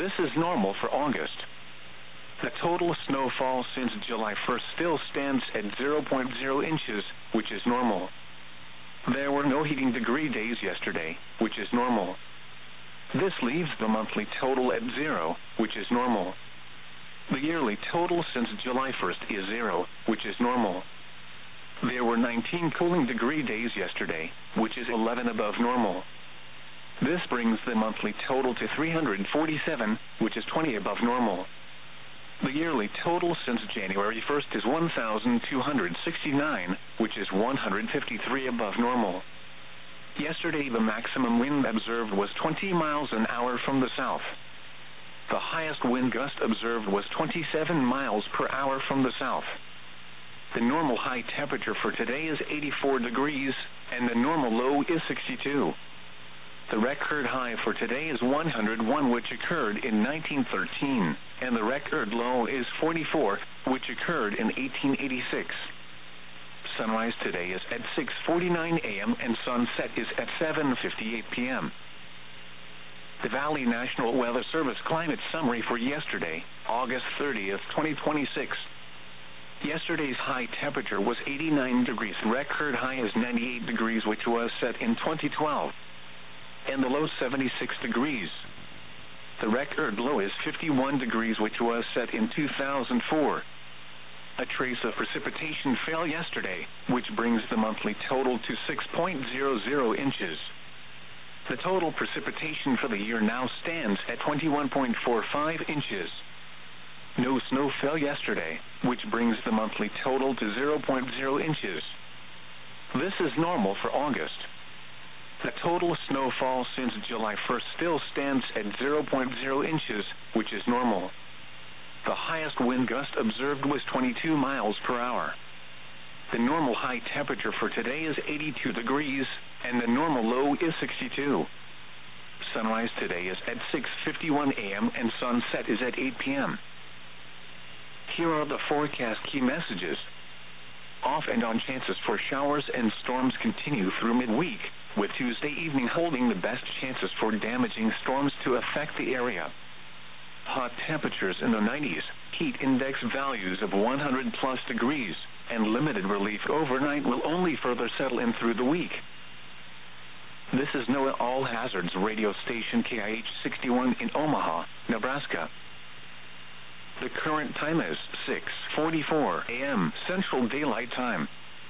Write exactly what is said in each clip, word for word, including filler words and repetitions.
This is normal for August. The total snowfall since July first still stands at zero point zero inches, which is normal. There were no heating degree days yesterday, which is normal. This leaves the monthly total at zero, which is normal. The yearly total since July first is zero, which is normal. There were nineteen cooling degree days yesterday, which is eleven above normal. This brings the monthly total to three hundred forty-seven, which is twenty above normal. The yearly total since January first is one thousand two hundred sixty-nine, which is one hundred fifty-three above normal. Yesterday the maximum wind observed was twenty miles an hour from the south. The highest wind gust observed was twenty-seven miles per hour from the south. The normal high temperature for today is eighty-four degrees, and the normal low is sixty-two. The record high for today is one hundred one, which occurred in nineteen thirteen, and the record low is forty-four, which occurred in eighteen eighty-six. Sunrise today is at six forty-nine a m and sunset is at seven fifty-eight p m The Valley National Weather Service climate summary for yesterday, August thirtieth, twenty twenty-six. Yesterday's high temperature was eighty-nine degrees. Record high is ninety-eight degrees, which was set in twenty twelve. And the low seventy-six degrees. The record low is fifty-one degrees, which was set in two thousand four. A trace of precipitation fell yesterday, which brings the monthly total to six point zero zero inches. The total precipitation for the year now stands at twenty-one point four five inches. No snow fell yesterday, which brings the monthly total to zero point zero inches. This is normal for August. The total snowfall since July first still stands at zero point zero inches, which is normal. The highest wind gust observed was twenty-two miles per hour. The normal high temperature for today is eighty-two degrees, and the normal low is sixty-two. Sunrise today is at six fifty-one a m and sunset is at eight p m Here are the forecast key messages. Off and on chances for showers and storms continue through midweek, with Tuesday evening holding the best chances for damaging storms to affect the area. Hot temperatures in the nineties, heat index values of one hundred plus degrees, and limited relief overnight will only further settle in through the week. This is NOAA All Hazards radio station K I H sixty-one in Omaha, Nebraska. The current time is six forty-four a m Central Daylight Time.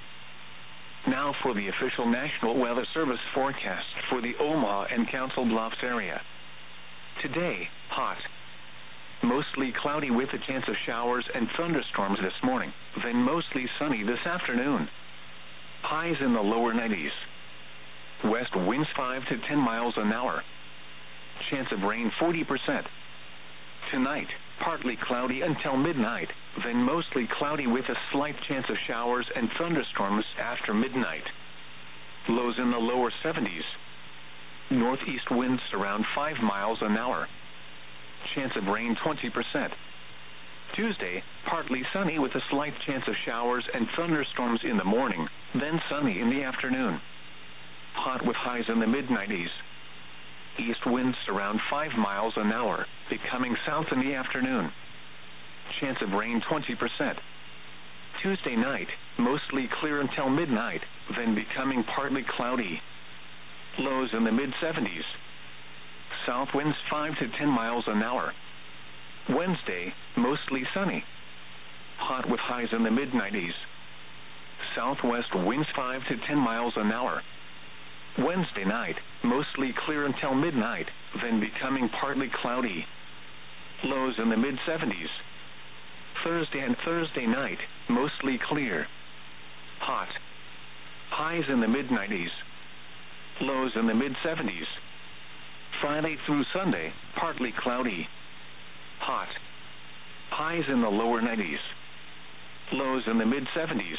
Now for the official National Weather Service forecast for the Omaha and Council Bluffs area. Today, hot. Mostly cloudy with a chance of showers and thunderstorms this morning, then mostly sunny this afternoon. Highs in the lower nineties. West winds five to ten miles an hour. Chance of rain forty percent. Tonight, partly cloudy until midnight, then mostly cloudy with a slight chance of showers and thunderstorms after midnight. Lows in the lower seventies. Northeast winds around five miles an hour. Chance of rain twenty percent. Tuesday, partly sunny with a slight chance of showers and thunderstorms in the morning, then sunny in the afternoon. Hot with highs in the mid nineties. East winds around five miles an hour, becoming south in the afternoon. Chance of rain twenty percent. Tuesday night, mostly clear until midnight, then becoming partly cloudy. Lows in the mid seventies. South winds five to ten miles an hour. Wednesday, mostly sunny. Hot with highs in the mid nineties. Southwest winds five to ten miles an hour. Wednesday night, mostly clear until midnight, then becoming partly cloudy. Lows in the mid seventies. Thursday and Thursday night, mostly clear. Hot. Highs in the mid nineties. Lows in the mid seventies. Friday through Sunday, partly cloudy. Hot. Highs in the lower nineties. Lows in the mid seventies.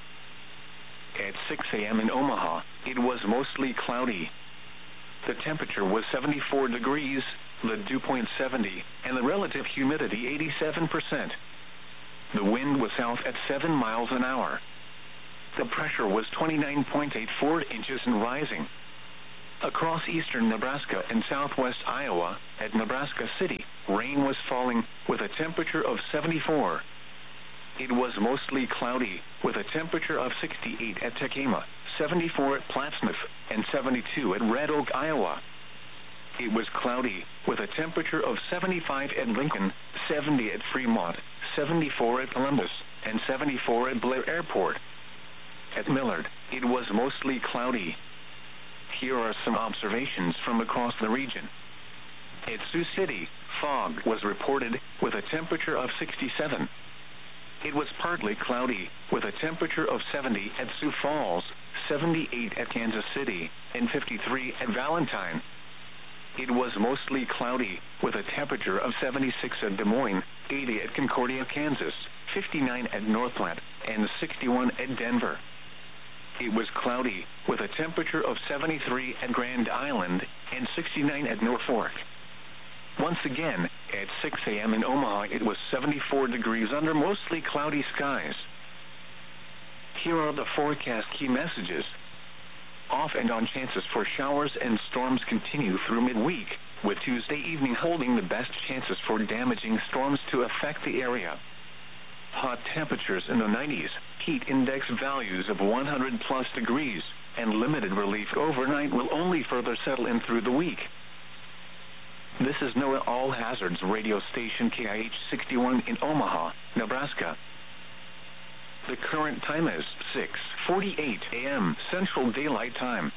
At six a m in Omaha, it was mostly cloudy. The temperature was seventy-four degrees, the dew point seventy, and the relative humidity eighty-seven percent. The wind was south at seven miles an hour. The pressure was twenty-nine point eight four inches and rising. Across eastern Nebraska and southwest Iowa, at Nebraska City, rain was falling, with a temperature of seventy-four. It was mostly cloudy, with a temperature of sixty-eight at Tekema, seventy-four at Plattsmouth, and seventy-two at Red Oak, Iowa. It was cloudy, with a temperature of seventy-five at Lincoln, seventy at Fremont, seventy-four at Columbus, and seventy-four at Blair Airport. At Millard, it was mostly cloudy. Here are some observations from across the region. At Sioux City, fog was reported, with a temperature of sixty-seven. It was partly cloudy, with a temperature of seventy at Sioux Falls, seventy-eight at Kansas City, and fifty-three at Valentine. It was mostly cloudy, with a temperature of seventy-six at Des Moines, eighty at Concordia, Kansas, fifty-nine at North Platte, and sixty-one at Denver. It was cloudy, with a temperature of seventy-three at Grand Island, and sixty-nine at Norfolk. Once again, at six a m in Omaha, it was seventy-four degrees under mostly cloudy skies. Here are the forecast key messages. Off and on chances for showers and storms continue through midweek, with Tuesday evening holding the best chances for damaging storms to affect the area. Hot temperatures in the nineties, heat index values of one hundred plus degrees, and limited relief overnight will only further settle in through the week. This is NOAA All Hazards radio station K I H sixty-one in Omaha, Nebraska. The current time is six forty-eight a m Central Daylight Time.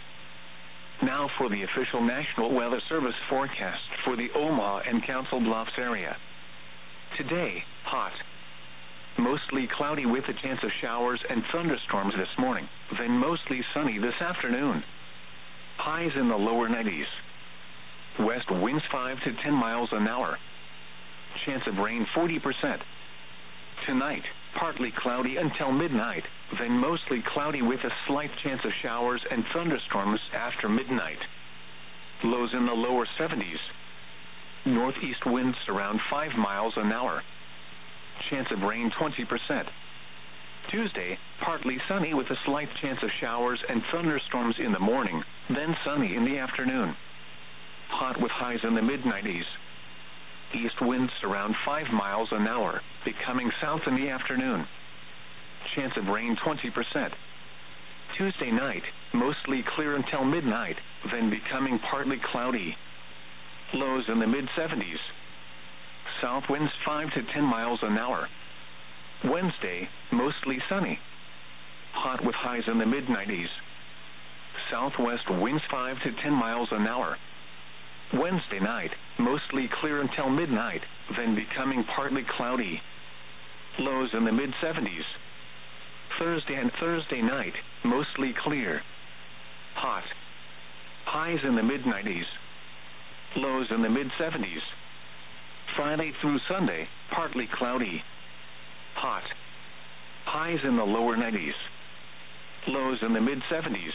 Now for the official National Weather Service forecast for the Omaha and Council Bluffs area. Today, hot. Mostly cloudy with a chance of showers and thunderstorms this morning, then mostly sunny this afternoon. Highs in the lower nineties. West winds five to ten miles an hour. Chance of rain forty percent. Tonight, partly cloudy until midnight, then mostly cloudy with a slight chance of showers and thunderstorms after midnight. Lows in the lower seventies. Northeast winds around five miles an hour. Chance of rain twenty percent. Tuesday, partly sunny with a slight chance of showers and thunderstorms in the morning, then sunny in the afternoon. Hot with highs in the mid nineties. East winds around five miles an hour, becoming south in the afternoon. Chance of rain twenty percent. Tuesday night, mostly clear until midnight, then becoming partly cloudy. Lows in the mid seventies. South winds five to ten miles an hour. Wednesday, mostly sunny. Hot with highs in the mid nineties. Southwest winds five to ten miles an hour. Wednesday night, mostly clear until midnight, then becoming partly cloudy. Lows in the mid seventies. Thursday and Thursday night, mostly clear. Hot. Highs in the mid nineties. Lows in the mid seventies. Friday through Sunday, partly cloudy. Hot. Highs in the lower nineties. Lows in the mid seventies.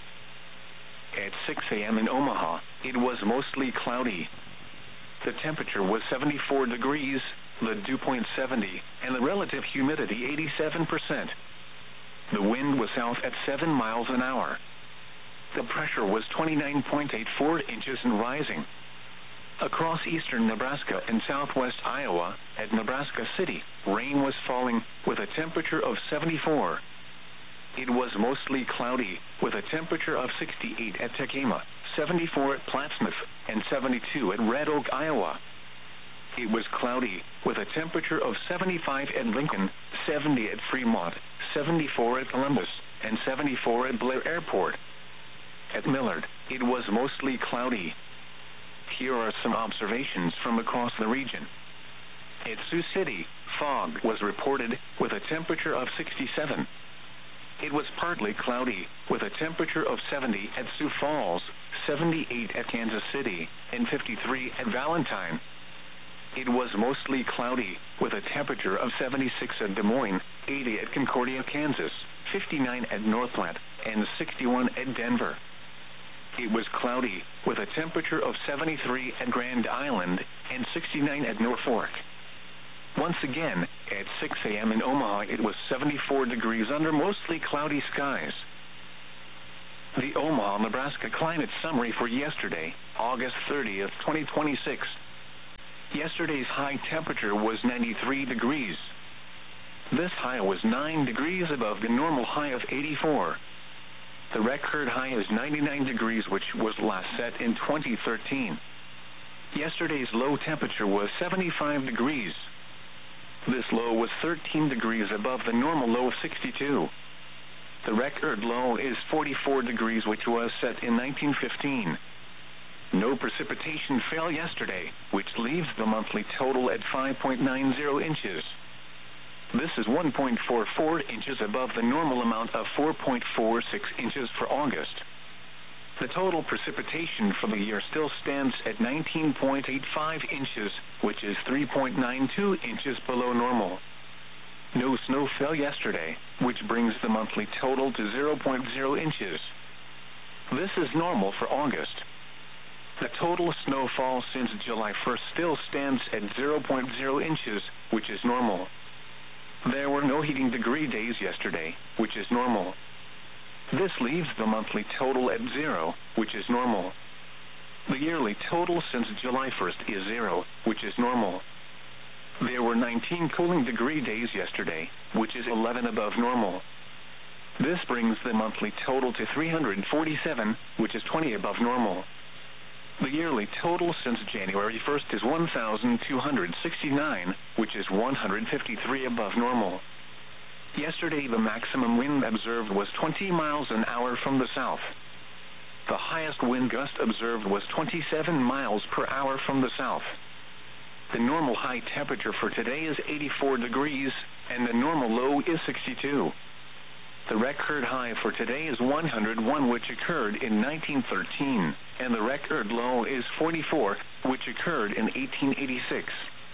At six a m in Omaha, it was mostly cloudy. The temperature was seventy-four degrees, the dew point seventy, and the relative humidity eighty-seven percent. The wind was south at seven miles an hour. The pressure was twenty-nine point eight four inches and rising. Across eastern Nebraska and southwest Iowa, at Nebraska City, rain was falling, with a temperature of seventy-four. It was mostly cloudy, with a temperature of sixty-eight at Tekema, seventy-four at Plattsmouth, and seventy-two at Red Oak, Iowa. It was cloudy, with a temperature of seventy-five at Lincoln, seventy at Fremont, seventy-four at Columbus, and seventy-four at Blair Airport. At Millard, it was mostly cloudy. Here are some observations from across the region. At Sioux City, fog was reported, with a temperature of sixty-seven. It was partly cloudy, with a temperature of seventy at Sioux Falls, seventy-eight at Kansas City, and fifty-three at Valentine. It was mostly cloudy, with a temperature of seventy-six at Des Moines, eighty at Concordia, Kansas, fifty-nine at North Platte, and sixty-one at Denver. It was cloudy, with a temperature of seventy-three at Grand Island, and sixty-nine at Norfolk. Once again, at six a m in Omaha, it was seventy-four degrees under mostly cloudy skies. The Omaha, Nebraska climate summary for yesterday, August thirtieth, twenty twenty-six. Yesterday's high temperature was ninety-three degrees. This high was nine degrees above the normal high of eighty-four. The record high is ninety-nine degrees, which was last set in twenty thirteen. Yesterday's low temperature was seventy-five degrees. This low was thirteen degrees above the normal low of sixty-two. The record low is forty-four degrees, which was set in nineteen fifteen. No precipitation fell yesterday, which leaves the monthly total at five point nine zero inches. This is one point four four inches above the normal amount of four point four six inches for August. The total precipitation for the year still stands at nineteen point eight five inches, which is three point nine two inches below normal. No snow fell yesterday, which brings the monthly total to zero point zero inches. This is normal for August. The total snowfall since July first still stands at zero point zero inches, which is normal. There were no heating degree days yesterday, which is normal. This leaves the monthly total at zero, which is normal. The yearly total since July first is zero, which is normal. There were nineteen cooling degree days yesterday, which is eleven above normal. This brings the monthly total to three hundred forty-seven, which is twenty above normal. The yearly total since January first is one thousand two hundred sixty-nine, which is one hundred fifty-three above normal. Yesterday, the maximum wind observed was twenty miles an hour from the south. The highest wind gust observed was twenty-seven miles per hour from the south. The normal high temperature for today is eighty-four degrees, and the normal low is sixty-two. The record high for today is one hundred one, which occurred in nineteen thirteen, and the record low is forty-four, which occurred in eighteen eighty-six.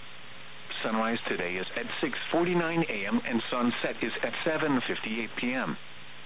Sunrise today is at six forty-nine a m and sunset is at seven fifty-eight p m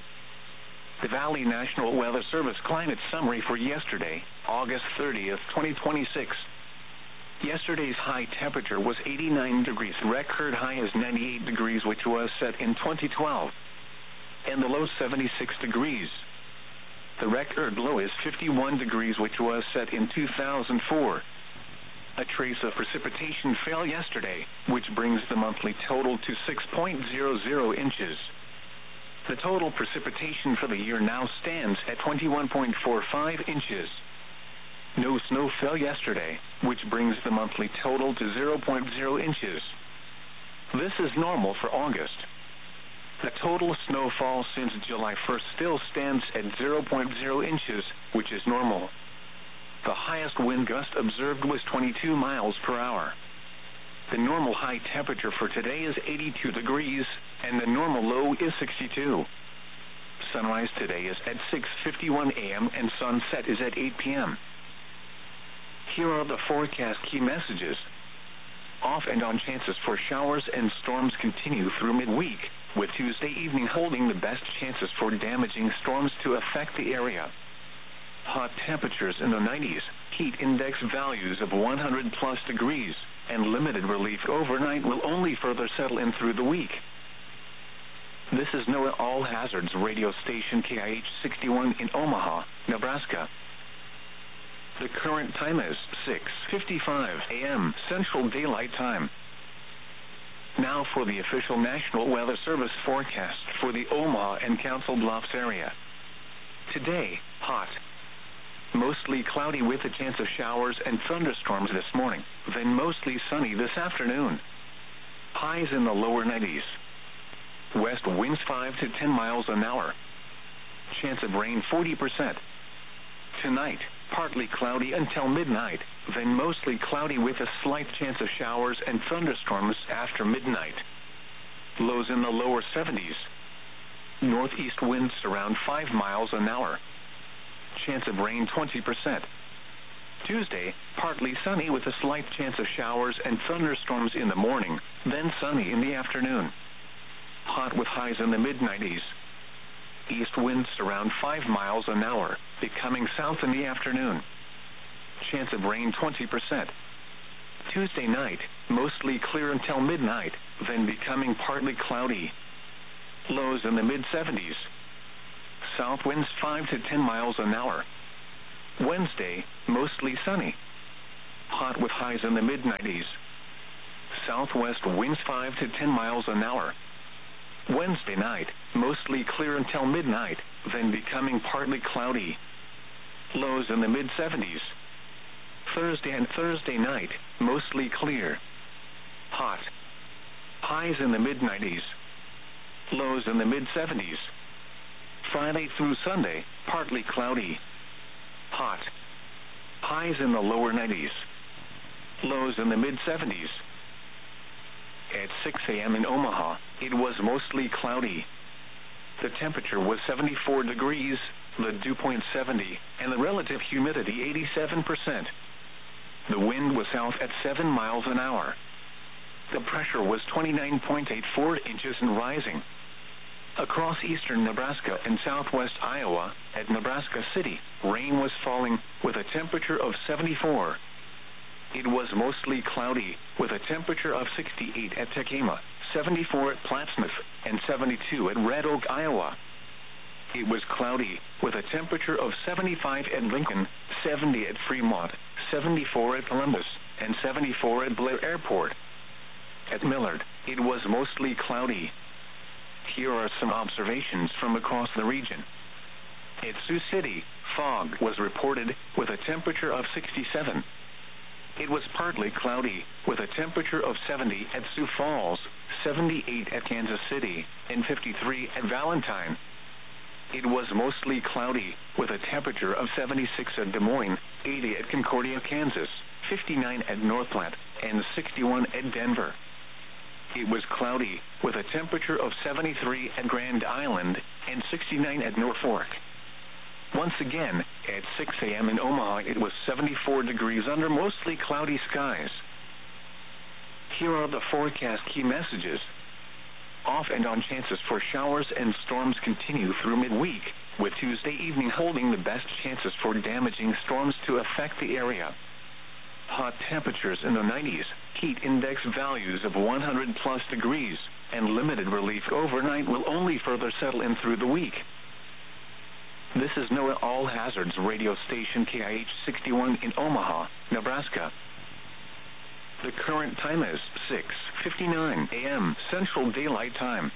The Valley National Weather Service climate summary for yesterday, August thirtieth, twenty twenty-six. Yesterday's high temperature was eighty-nine degrees. Record high is ninety-eight degrees, which was set in twenty twelve. And the low seventy-six degrees. The record low is fifty-one degrees, which was set in two thousand four. A trace of precipitation fell yesterday, which brings the monthly total to six point zero zero inches. The total precipitation for the year now stands at twenty-one point four five inches. No snow fell yesterday, which brings the monthly total to zero point zero inches. This is normal for August. The total snowfall since July first still stands at zero point zero inches, which is normal. The highest wind gust observed was twenty-two miles per hour. The normal high temperature for today is eighty-two degrees, and the normal low is sixty-two. Sunrise today is at six fifty-one a m and sunset is at eight p m Here are the forecast key messages. Off and on chances for showers and storms continue through midweek, with Tuesday evening holding the best chances for damaging storms to affect the area. Hot temperatures in the nineties, heat index values of one hundred plus degrees, and limited relief overnight will only further settle in through the week. This is NOAA All Hazards radio station K I H sixty-one in Omaha, Nebraska. The current time is six fifty-five a m Central Daylight Time. Now for the official National Weather Service forecast for the Omaha and Council Bluffs area. Today, hot. Mostly cloudy with a chance of showers and thunderstorms this morning, then mostly sunny this afternoon. Highs in the lower nineties. West winds five to ten miles an hour. Chance of rain forty percent. Tonight, partly cloudy until midnight, then mostly cloudy with a slight chance of showers and thunderstorms after midnight. Lows in the lower seventies. Northeast winds around five miles an hour. Chance of rain twenty percent. Tuesday, partly sunny with a slight chance of showers and thunderstorms in the morning, then sunny in the afternoon. Hot with highs in the mid nineties. East winds around five miles an hour, becoming south in the afternoon. Chance of rain twenty percent. Tuesday night, mostly clear until midnight, then becoming partly cloudy. Lows in the mid seventies. South winds five to ten miles an hour. Wednesday, mostly sunny. Hot with highs in the mid nineties. Southwest winds five to ten miles an hour. Wednesday night, mostly clear until midnight, then becoming partly cloudy. Lows in the mid seventies. Thursday and Thursday night, mostly clear. Hot. Highs in the mid nineties. Lows in the mid seventies. Friday through Sunday, partly cloudy. Hot. Highs in the lower nineties. Lows in the mid seventies. At six a.m. in Omaha, it was mostly cloudy. The temperature was seventy-four degrees, the dew point seventy, and the relative humidity eighty-seven percent. The wind was south at seven miles an hour. The pressure was twenty-nine point eight four inches and rising. Across eastern Nebraska and southwest Iowa, at Nebraska City, rain was falling, with a temperature of seventy-four. It was mostly cloudy, with a temperature of sixty-eight at Tekema, seventy-four at Plattsmouth, and seventy-two at Red Oak, Iowa. It was cloudy, with a temperature of seventy-five at Lincoln, seventy at Fremont, seventy-four at Columbus, and seventy-four at Blair Airport. At Millard, it was mostly cloudy. Here are some observations from across the region. At Sioux City, fog was reported, with a temperature of sixty-seven. It was partly cloudy, with a temperature of seventy at Sioux Falls, seventy-eight at Kansas City, and fifty-three at Valentine. It was mostly cloudy, with a temperature of seventy-six at Des Moines, eighty at Concordia, Kansas, fifty-nine at Northland, and sixty-one at Denver. It was cloudy, with a temperature of seventy-three at Grand Island, and sixty-nine at Norfolk. Once again, at six a.m. in Omaha, it was seventy-four degrees under mostly cloudy skies. Here are the forecast key messages. Off and on chances for showers and storms continue through midweek, with Tuesday evening holding the best chances for damaging storms to affect the area. Hot temperatures in the nineties, heat index values of one hundred plus degrees, and limited relief overnight will only further settle in through the week. This is NOAA All Hazards radio station K I H sixty-one in Omaha, Nebraska. The current time is six fifty-nine a.m. Central Daylight Time.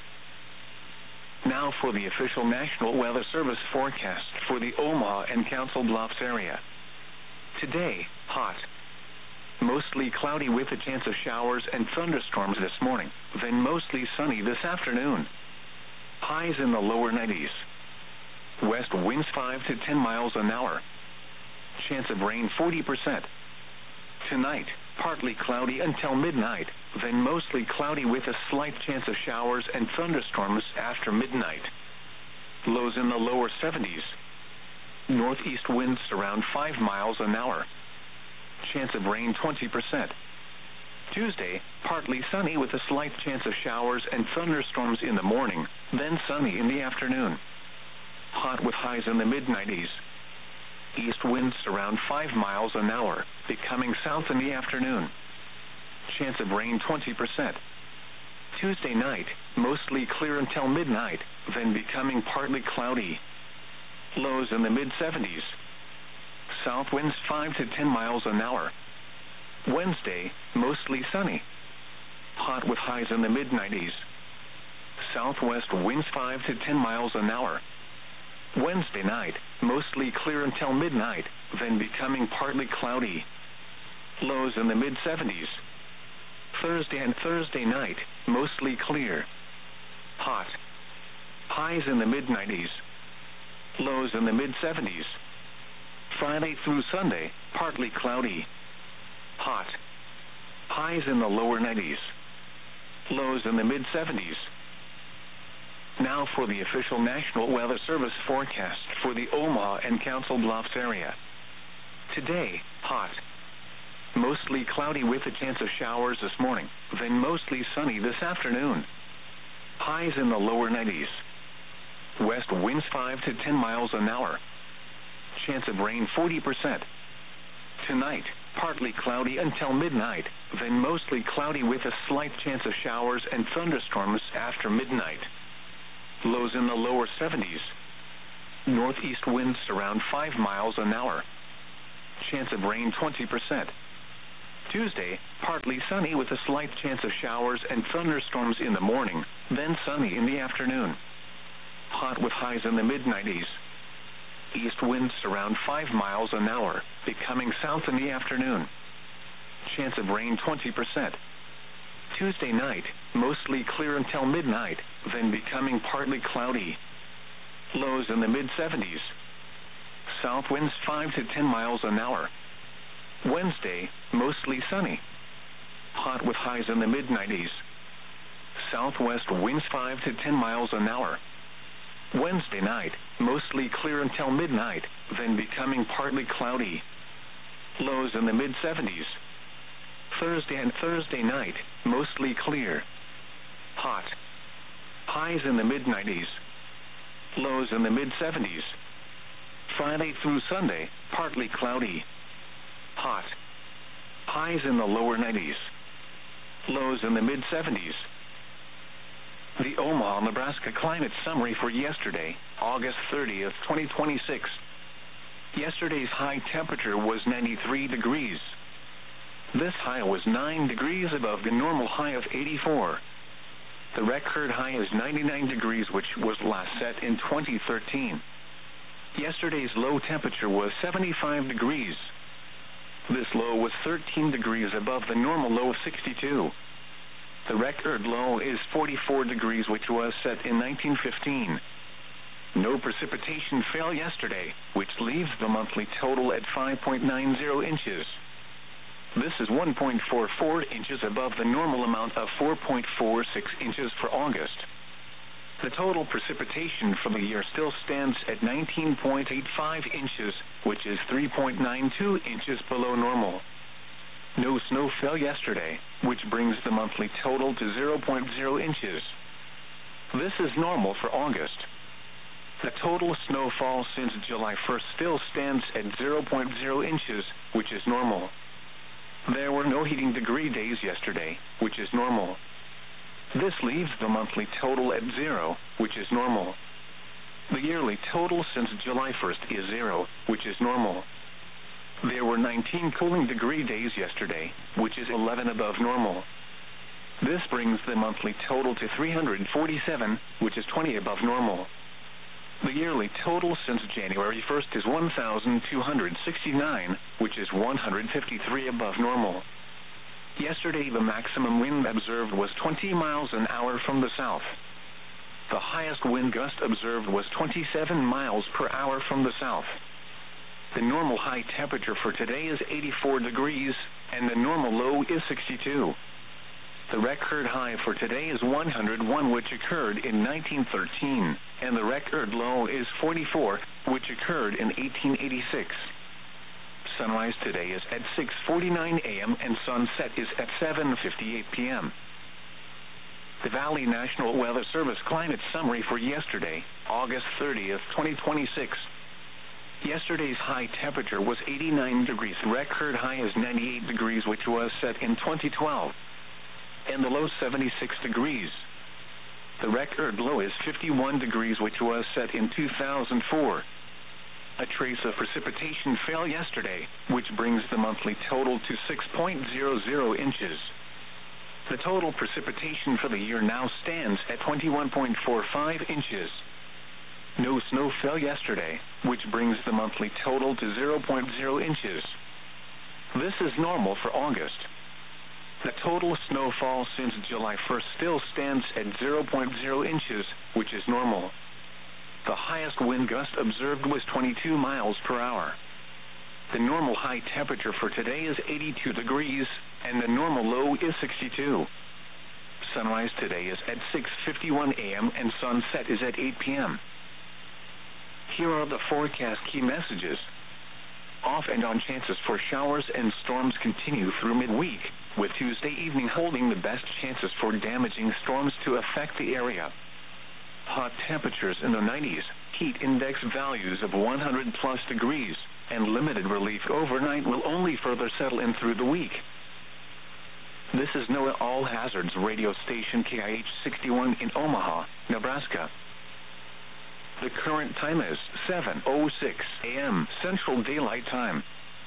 Now for the official National Weather Service forecast for the Omaha and Council Bluffs area. Today, hot. Mostly cloudy with a chance of showers and thunderstorms this morning, then mostly sunny this afternoon. Highs in the lower nineties. West winds five to ten miles an hour. Chance of rain forty percent. Tonight, partly cloudy until midnight, then mostly cloudy with a slight chance of showers and thunderstorms after midnight. Lows in the lower seventies. Northeast winds around five miles an hour. Chance of rain twenty percent. Tuesday, partly sunny with a slight chance of showers and thunderstorms in the morning, then sunny in the afternoon. Hot with highs in the mid nineties. East winds around five miles an hour, becoming south in the afternoon. Chance of rain twenty percent. Tuesday night, mostly clear until midnight, then becoming partly cloudy. Lows in the mid seventies. South winds five to ten miles an hour. Wednesday, mostly sunny. Hot with highs in the mid nineties. Southwest winds five to ten miles an hour. Wednesday night, mostly clear until midnight, then becoming partly cloudy. Lows in the mid seventies. Thursday and Thursday night, mostly clear. Hot. Highs in the mid nineties. Lows in the mid seventies. Friday through Sunday, partly cloudy. Hot. Highs in the lower nineties. Lows in the mid seventies. Now for the official National Weather Service forecast for the Omaha and Council Bluffs area. Today, hot. Mostly cloudy with a chance of showers this morning, then mostly sunny this afternoon. Highs in the lower nineties. West winds five to ten miles an hour. Chance of rain forty percent. Tonight, partly cloudy until midnight, then mostly cloudy with a slight chance of showers and thunderstorms after midnight. Lows in the lower seventies. Northeast winds around five miles an hour. Chance of rain twenty percent. Tuesday, partly sunny with a slight chance of showers and thunderstorms in the morning, then sunny in the afternoon. Hot with highs in the mid nineties. East winds around five miles an hour, becoming south in the afternoon. Chance of rain twenty percent. Tuesday night, mostly clear until midnight, then becoming partly cloudy. Lows in the mid seventies. South winds five to ten miles an hour. Wednesday, mostly sunny. Hot with highs in the mid nineties. Southwest winds five to ten miles an hour. Wednesday night, mostly clear until midnight, then becoming partly cloudy. Lows in the mid seventies. Thursday and Thursday night, mostly clear. Hot. Highs in the mid nineties. Lows in the mid seventies. Friday through Sunday, partly cloudy. Hot. Highs in the lower nineties. Lows in the mid seventies. The Omaha, Nebraska climate summary for yesterday, August thirtieth, twenty twenty-six. Yesterday's high temperature was ninety-three degrees. This high was nine degrees above the normal high of eighty-four. The record high is ninety-nine degrees, which was last set in twenty thirteen. Yesterday's low temperature was seventy-five degrees. This low was thirteen degrees above the normal low of sixty-two. The record low is forty-four degrees, which was set in nineteen fifteen. No precipitation fell yesterday, which leaves the monthly total at five point nine zero inches. This is one point four four inches above the normal amount of four point four six inches for August. The total precipitation for the year still stands at nineteen point eight five inches, which is three point nine two inches below normal. No snow fell yesterday, which brings the monthly total to zero point zero inches. This is normal for August. The total snowfall since July first still stands at zero point zero inches, which is normal. There were no heating degree days yesterday, which is normal. This leaves the monthly total at zero, which is normal. The yearly total since July first is zero, which is normal. There were nineteen cooling degree days yesterday, which is eleven above normal. This brings the monthly total to three hundred forty-seven, which is twenty above normal. The yearly total since January first is one thousand two hundred sixty-nine, which is one hundred fifty-three above normal. Yesterday, the maximum wind observed was twenty miles an hour from the south. The highest wind gust observed was twenty-seven miles per hour from the south. The normal high temperature for today is eighty-four degrees, and the normal low is sixty-two. The record high for today is one hundred one, which occurred in nineteen thirteen, and the record low is forty-four, which occurred in eighteen eighty-six. Sunrise today is at six forty-nine a m and sunset is at seven fifty-eight p m The Valley National Weather Service climate summary for yesterday, August thirtieth, twenty twenty-six. Yesterday's high temperature was eighty-nine degrees. Record high is ninety-eight degrees, which was set in twenty twelve. And the low seventy-six degrees. The record low is fifty-one degrees, which was set in two thousand four. A trace of precipitation fell yesterday, which brings the monthly total to six point zero zero inches. The total precipitation for the year now stands at twenty-one point four five inches. No snow fell yesterday, which brings the monthly total to zero point zero inches. This is normal for August. The total snowfall since July first still stands at zero point zero inches, which is normal. The highest wind gust observed was twenty-two miles per hour. The normal high temperature for today is eighty-two degrees, and the normal low is sixty-two. Sunrise today is at six fifty-one a m and sunset is at eight p m Here are the forecast key messages. Off and on chances for showers and storms continue through midweek, with Tuesday evening holding the best chances for damaging storms to affect the area. Hot temperatures in the nineties, heat index values of one hundred plus degrees, and limited relief overnight will only further settle in through the week. This is NOAA All Hazards radio station K I H sixty-one in Omaha, Nebraska. The current time is seven oh six a m Central Daylight Time.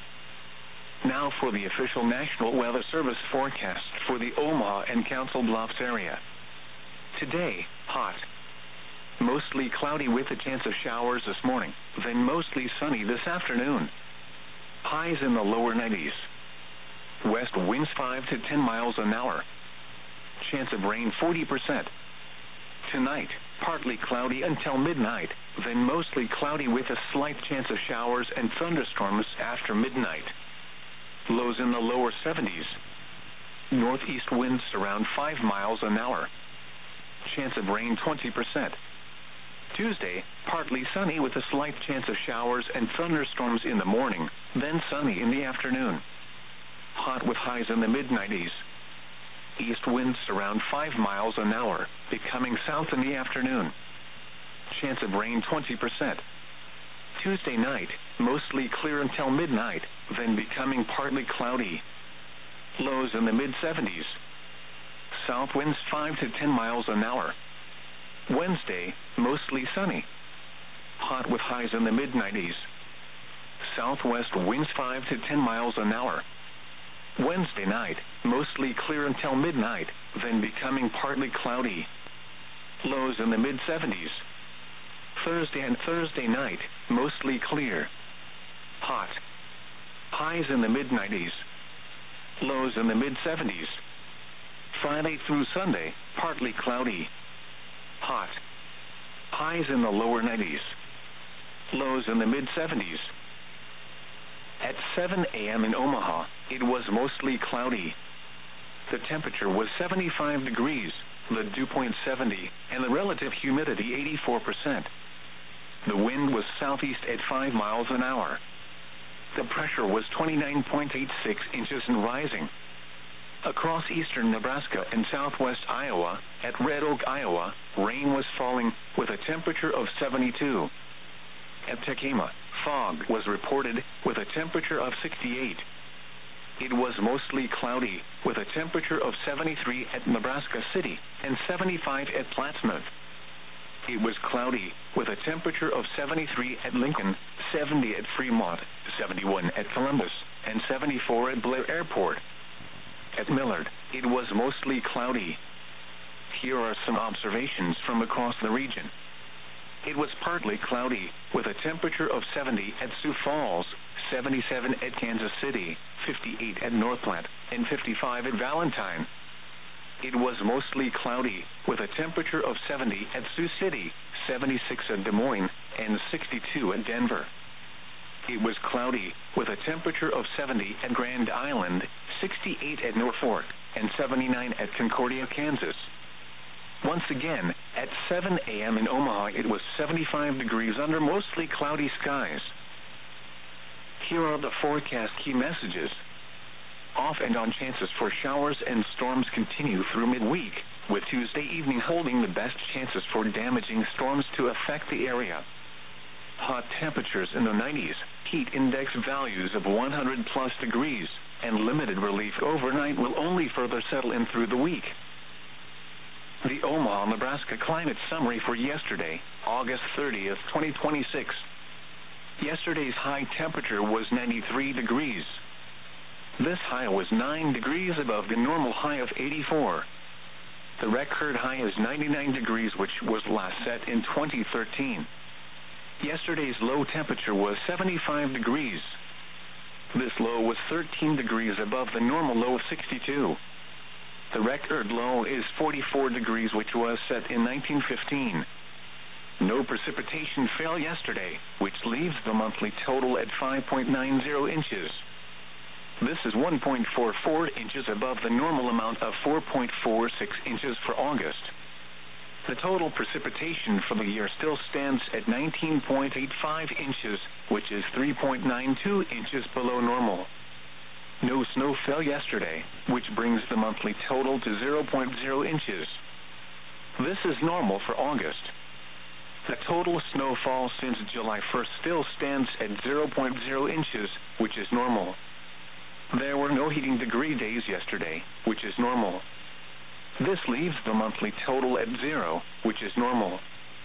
Now for the official National Weather Service forecast for the Omaha and Council Bluffs area. Today, hot. Mostly cloudy with a chance of showers this morning, then mostly sunny this afternoon. Highs in the lower nineties. West winds five to ten miles an hour. Chance of rain forty percent. Tonight, partly cloudy until midnight, then mostly cloudy with a slight chance of showers and thunderstorms after midnight. Lows in the lower seventies. Northeast winds around five miles an hour. Chance of rain twenty percent. Tuesday, partly sunny with a slight chance of showers and thunderstorms in the morning, then sunny in the afternoon. Hot with highs in the mid nineties. East winds around five miles an hour, becoming south in the afternoon. Chance of rain twenty percent. Tuesday night, mostly clear until midnight, then becoming partly cloudy. Lows in the mid seventies. South winds five to ten miles an hour. Wednesday, mostly sunny. Hot with highs in the mid nineties. Southwest winds five to ten miles an hour. Wednesday night, mostly clear until midnight, then becoming partly cloudy. Lows in the mid seventies. Thursday and Thursday night, mostly clear. Hot. Highs in the mid nineties. Lows in the mid seventies. Friday through Sunday, partly cloudy. Hot. Highs in the lower nineties. Lows in the mid seventies. At seven a m in Omaha, it was mostly cloudy. The temperature was seventy-five degrees, the dew point seventy, and the relative humidity eighty-four percent. The wind was southeast at five miles an hour. The pressure was twenty-nine point eight six inches and rising. Across eastern Nebraska and southwest Iowa, at Red Oak, Iowa, rain was falling with a temperature of seventy-two. At Tekema, fog was reported with a temperature of sixty-eight. It was mostly cloudy with a temperature of seventy-three at Nebraska City and seventy-five at Plattsmouth. It was cloudy with a temperature of seventy-three at Lincoln, seventy at Fremont, seventy-one at Columbus, and seventy-four at Blair Airport. At Millard, it was mostly cloudy. Here are some observations from across the region. It was partly cloudy with a temperature of seventy at Sioux Falls, seventy-seven at Kansas City, fifty-eight at North Platte, and fifty-five at Valentine. It was mostly cloudy with a temperature of seventy at Sioux City, seventy-six at Des Moines, and sixty-two at Denver. It was cloudy with a temperature of seventy at Grand Island, sixty-eight at Norfolk, and seventy-nine at Concordia, Kansas. Once again, at seven a m in Omaha, it was seventy-five degrees under mostly cloudy skies. Here are the forecast key messages. Off and on chances for showers and storms continue through midweek, with Tuesday evening holding the best chances for damaging storms to affect the area. Hot temperatures in the nineties, heat index values of one hundred plus degrees, and limited relief overnight will only further settle in through the week. The Omaha, Nebraska climate summary for yesterday, August thirtieth, twenty twenty-six. Yesterday's high temperature was ninety-three degrees. This high was nine degrees above the normal high of eighty-four. The record high is ninety-nine degrees, which was last set in twenty thirteen. Yesterday's low temperature was seventy-five degrees. This low was thirteen degrees above the normal low of sixty-two. The record low is forty-four degrees, which was set in nineteen fifteen. No precipitation fell yesterday, which leaves the monthly total at five point nine zero inches. This is one point four four inches above the normal amount of four point four six inches for August. The total precipitation for the year still stands at nineteen point eight five inches, which is three point nine two inches below normal. No snow fell yesterday, which brings the monthly total to zero point zero inches. This is normal for August. The total snowfall since July first still stands at zero point zero inches, which is normal. There were no heating degree days yesterday, which is normal. This leaves the monthly total at zero, which is normal.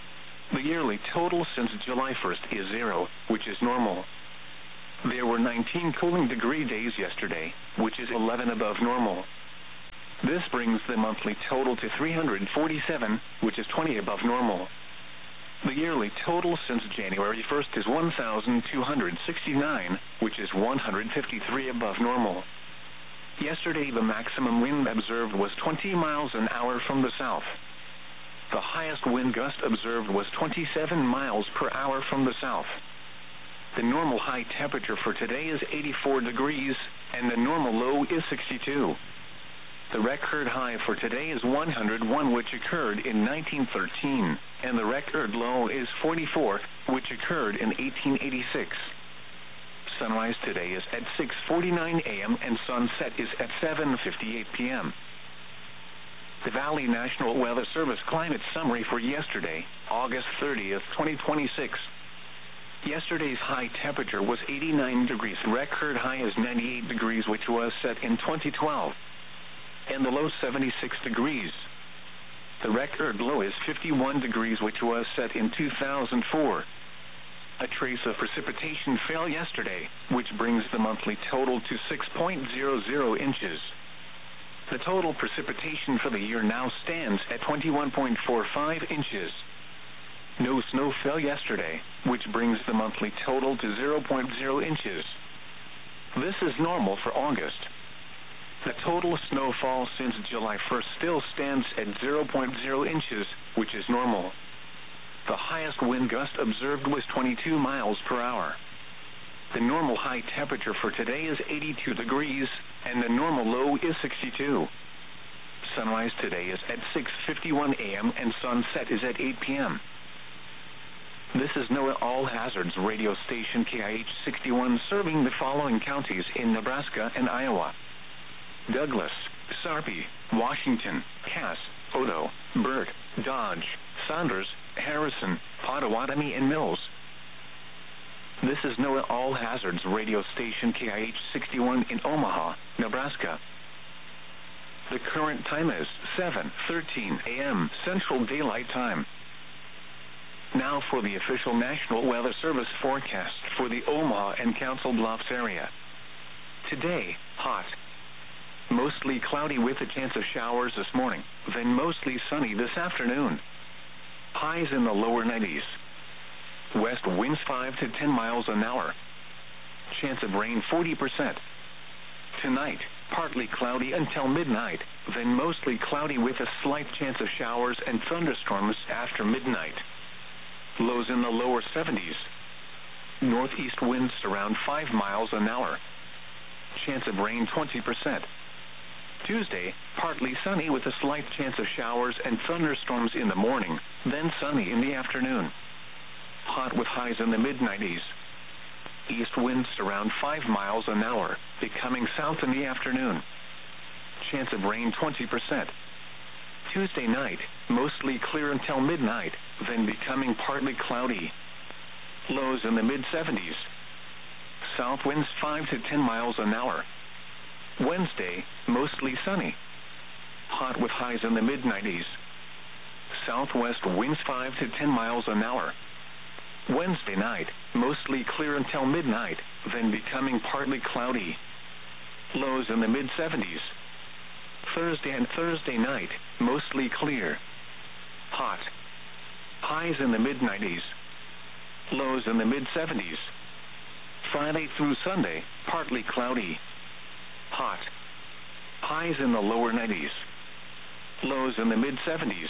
The yearly total since July first is zero, which is normal. There were nineteen cooling degree days yesterday, which is eleven above normal. This brings the monthly total to three hundred forty-seven, which is twenty above normal. The yearly total since January first is one thousand two hundred sixty-nine, which is one hundred fifty-three above normal. Yesterday the maximum wind observed was twenty miles an hour from the south. The highest wind gust observed was twenty-seven miles per hour from the south. The normal high temperature for today is eighty-four degrees, and the normal low is sixty-two. The record high for today is one hundred one, which occurred in nineteen thirteen, and the record low is forty-four, which occurred in eighteen eighty-six. Sunrise today is at six forty-nine a m and sunset is at seven fifty-eight p m The Valley National Weather Service Climate Summary for yesterday, August thirtieth, twenty twenty-six. Yesterday's high temperature was eighty-nine degrees. Record high is ninety-eight degrees, which was set in twenty twelve. And the low seventy-six degrees. The record low is fifty-one degrees, which was set in two thousand four. A trace of precipitation fell yesterday, which brings the monthly total to six point zero zero inches. The total precipitation for the year now stands at twenty-one point four five inches. No snow fell yesterday, which brings the monthly total to zero point zero inches. This is normal for August. The total snowfall since July first still stands at zero point zero inches, which is normal. The highest wind gust observed was twenty-two miles per hour. The normal high temperature for today is eighty-two degrees, and the normal low is sixty-two. Sunrise today is at six fifty-one a m and sunset is at eight p m This is NOAA All Hazards radio station K I H sixty-one, serving the following counties in Nebraska and Iowa: Douglas, Sarpy, Washington, Cass, Odo, Burke, Dodge, Saunders, Harrison, Pottawatomie, and Mills. This is NOAA All Hazards radio station K I H sixty-one in Omaha, Nebraska. The current time is seven thirteen a m Central Daylight Time. Now for the official National Weather Service forecast for the Omaha and Council Bluffs area. Today, hot. Mostly cloudy with a chance of showers this morning, then mostly sunny this afternoon. Highs in the lower nineties. West winds five to ten miles an hour. Chance of rain forty percent. Tonight, partly cloudy until midnight, then mostly cloudy with a slight chance of showers and thunderstorms after midnight. Lows in the lower seventies. Northeast winds around five miles an hour. Chance of rain twenty percent. Tuesday, partly sunny with a slight chance of showers and thunderstorms in the morning, then sunny in the afternoon. Hot with highs in the mid nineties. East winds around five miles an hour, becoming south in the afternoon. Chance of rain twenty percent. Tuesday night, mostly clear until midnight, then becoming partly cloudy. Lows in the mid seventies. South winds five to ten miles an hour. Wednesday, mostly sunny. Hot with highs in the mid nineties. Southwest winds five to ten miles an hour. Wednesday night, mostly clear until midnight, then becoming partly cloudy. Lows in the mid seventies. Thursday and Thursday night, mostly clear. Hot. Highs in the mid nineties. Lows in the mid seventies. Friday through Sunday, partly cloudy. Hot. Highs in the lower nineties. Lows in the mid seventies.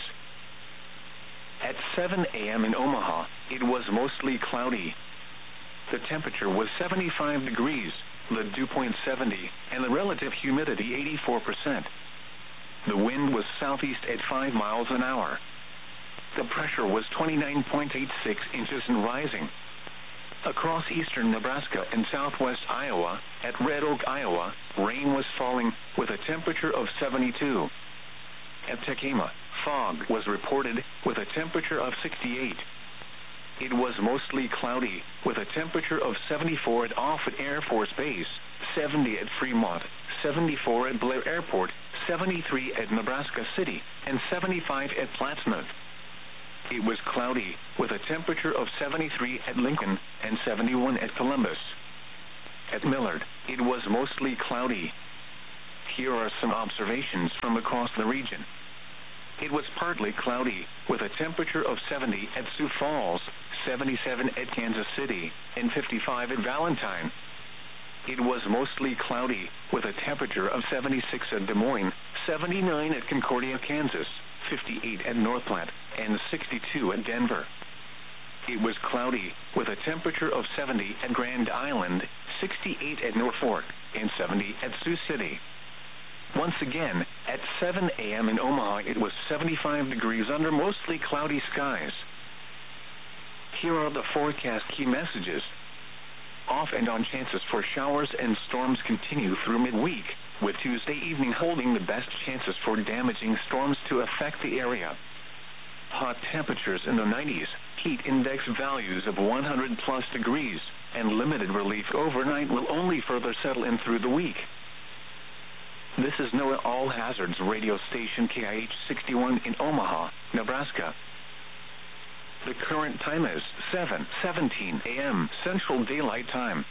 At seven a m in Omaha, it was mostly cloudy. The temperature was seventy-five degrees, the dew point seventy, and the relative humidity eighty-four percent. The wind was southeast at five miles an hour. The pressure was twenty-nine point eight six inches and rising. Across eastern Nebraska and southwest Iowa, at Red Oak, Iowa, rain was falling with a temperature of seventy-two. At Tekema, fog was reported with a temperature of sixty-eight. It was mostly cloudy with a temperature of seventy-four at Offutt Air Force Base, seventy at Fremont, seventy-four at Blair Airport, seventy-three at Nebraska City, and seventy-five at Plattsmouth. It was cloudy, with a temperature of seventy-three at Lincoln and seventy-one at Columbus. At Millard, it was mostly cloudy. Here are some observations from across the region. It was partly cloudy, with a temperature of seventy at Sioux Falls, seventy-seven at Kansas City, and fifty-five at Valentine. It was mostly cloudy, with a temperature of seventy-six at Des Moines, seventy-nine at Concordia, Kansas, fifty-eight at North Platte, and sixty-two at Denver. It was cloudy, with a temperature of seventy at Grand Island, sixty-eight at Norfolk, and seventy at Sioux City. Once again, at seven a m in Omaha, it was seventy-five degrees under mostly cloudy skies. Here are the forecast key messages. Off and on chances for showers and storms continue through midweek, with Tuesday evening holding the best chances for damaging storms to affect the area. Hot temperatures in the nineties, heat index values of one hundred plus degrees, and limited relief overnight will only further settle in through the week. This is NOAA All Hazards radio station K I H sixty-one in Omaha, Nebraska. The current time is seven seventeen a m Central Daylight Time.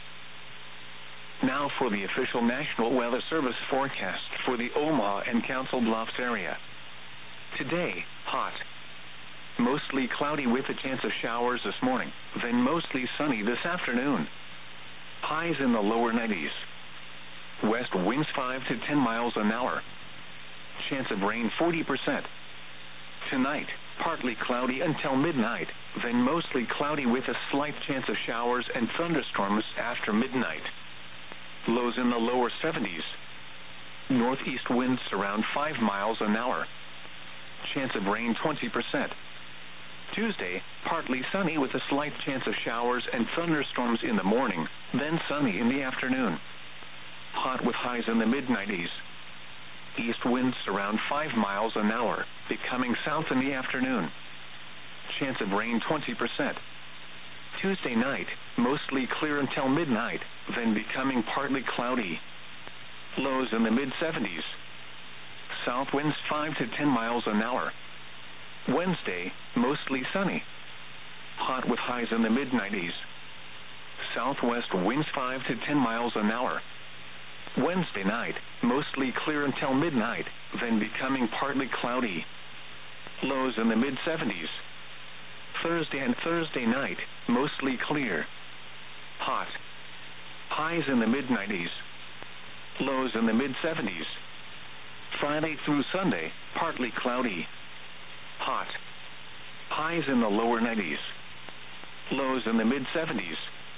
Now for the official National Weather Service forecast for the Omaha and Council Bluffs area. Today, hot. Mostly cloudy with a chance of showers this morning, then mostly sunny this afternoon. Highs in the lower nineties. West winds five to ten miles an hour. Chance of rain forty percent. Tonight, partly cloudy until midnight, then mostly cloudy with a slight chance of showers and thunderstorms after midnight. Lows in the lower seventies. Northeast winds around five miles an hour. Chance of rain twenty percent. Tuesday, partly sunny with a slight chance of showers and thunderstorms in the morning, then sunny in the afternoon. Hot with highs in the mid nineties. East winds around five miles an hour, becoming south in the afternoon. Chance of rain twenty percent. Tuesday night, mostly clear until midnight, then becoming partly cloudy. Lows in the mid seventies. South winds five to ten miles an hour. Wednesday, mostly sunny. Hot with highs in the mid nineties. Southwest winds five to ten miles an hour. Wednesday night, mostly clear until midnight, then becoming partly cloudy. Lows in the mid seventies. Thursday and Thursday night, mostly clear. Hot. Highs in the mid nineties. Lows in the mid seventies. Friday through Sunday, partly cloudy. Hot. Highs in the lower nineties. Lows in the mid seventies.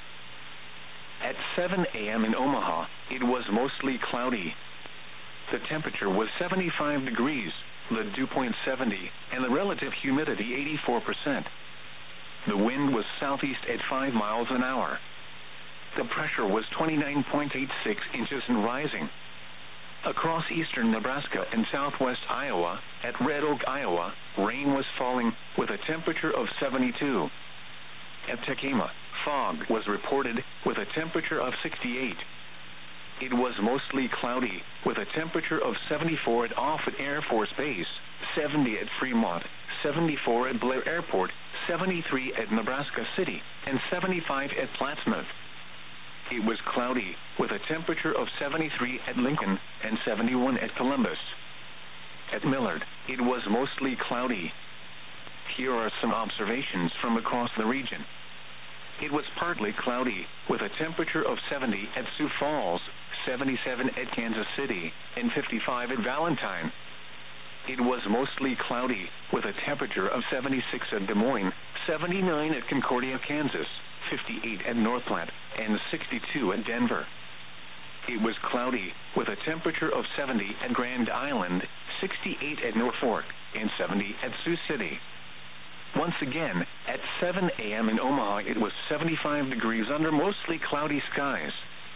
At seven a m in Omaha, it was mostly cloudy. The temperature was seventy-five degrees, the dew point seventy, and the relative humidity eighty-four percent. The wind was southeast at five miles an hour. The pressure was twenty-nine point eight six inches and rising. Across eastern Nebraska and southwest Iowa, at Red Oak, Iowa, rain was falling with a temperature of seventy-two. At Tekema, fog was reported with a temperature of sixty-eight. It was mostly cloudy with a temperature of seventy-four at Offutt Air Force Base, seventy at Fremont, seventy-four at Blair Airport, seventy-three at Nebraska City, and seventy-five at Plattsmouth. It was cloudy with a temperature of seventy-three at Lincoln and seventy-one at Columbus. At Millard, it was mostly cloudy. Here are some observations from across the region. It was partly cloudy with a temperature of seventy at Sioux Falls, seventy-seven at Kansas City, and fifty-five at Valentine. It was mostly cloudy with a temperature of seventy-six at Des Moines, seventy-nine at Concordia, Kansas, fifty-eight at North Platte, and sixty-two at Denver. It was cloudy with a temperature of seventy at Grand Island, sixty-eight at Norfolk, and seventy at Sioux City. Once again, at seven a m in Omaha, it was seventy-five degrees under mostly cloudy skies.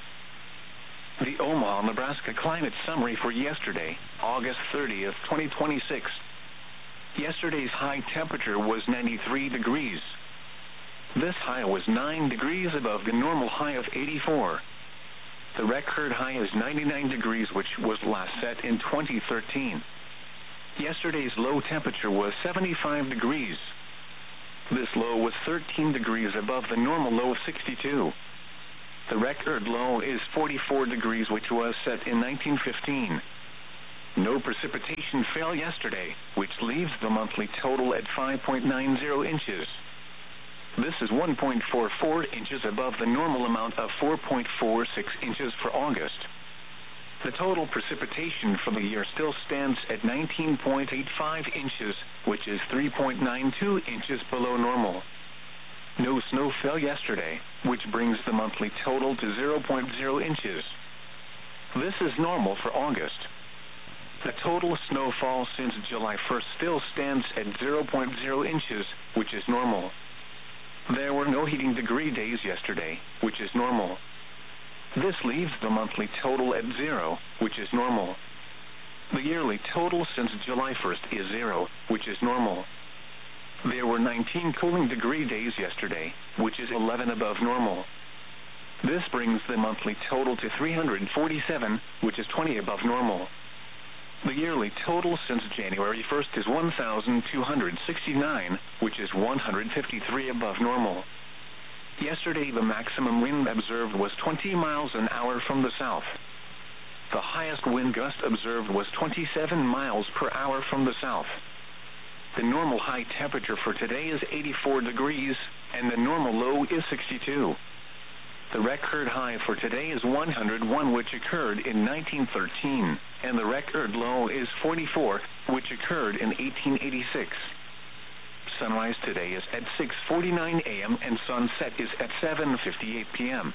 The Omaha, Nebraska climate summary for yesterday, August thirtieth, twenty twenty-six. Yesterday's high temperature was ninety-three degrees. This high was nine degrees above the normal high of eighty-four. The record high is ninety-nine degrees, which was last set in twenty thirteen. Yesterday's low temperature was seventy-five degrees. This low was thirteen degrees above the normal low of sixty-two. The record low is forty-four degrees, which was set in nineteen fifteen. No precipitation fell yesterday, which leaves the monthly total at five point nine zero inches. This is one point four four inches above the normal amount of four point four six inches for August. The total precipitation for the year still stands at nineteen point eight five inches, which is three point nine two inches below normal. No snow fell yesterday, which brings the monthly total to zero point zero inches. This is normal for August. The total snowfall since July first still stands at zero point zero inches, which is normal. There were no heating degree days yesterday, which is normal. This leaves the monthly total at zero, which is normal. The yearly total since July first is zero, which is normal. There were nineteen cooling degree days yesterday, which is eleven above normal. This brings the monthly total to three hundred forty-seven, which is twenty above normal. The yearly total since January first is one thousand two hundred sixty-nine, which is one hundred fifty-three above normal. Yesterday, the maximum wind observed was twenty miles an hour from the south. The highest wind gust observed was twenty-seven miles per hour from the south. The normal high temperature for today is eighty-four degrees, and the normal low is sixty-two. The record high for today is one hundred one, which occurred in nineteen thirteen, and the record low is forty-four, which occurred in eighteen eighty-six. Sunrise today is at six forty-nine a m and sunset is at seven fifty-eight p m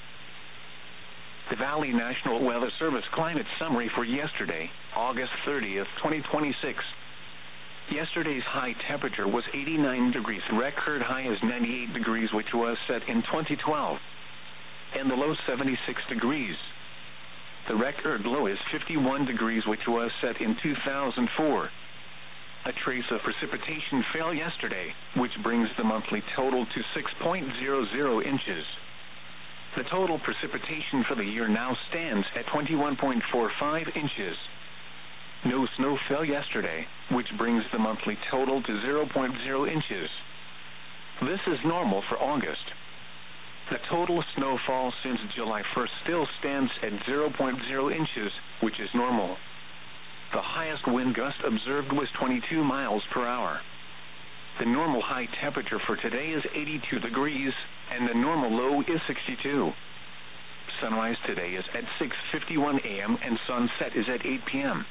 The Valley National Weather Service climate summary for yesterday, August thirtieth, twenty twenty-six. Yesterday's high temperature was eighty-nine degrees. Record high is ninety-eight degrees, which was set in twenty twelve. And the low seventy-six degrees. The record low is fifty-one degrees, which was set in two thousand four. A trace of precipitation fell yesterday, which brings the monthly total to six point zero zero inches. The total precipitation for the year now stands at twenty-one point four five inches. No snow fell yesterday, which brings the monthly total to zero point zero inches. This is normal for August. The total snowfall since July first still stands at zero point zero inches, which is normal. The highest wind gust observed was twenty-two miles per hour. The normal high temperature for today is eighty-two degrees, and the normal low is sixty-two. Sunrise today is at six fifty-one a m and sunset is at eight p m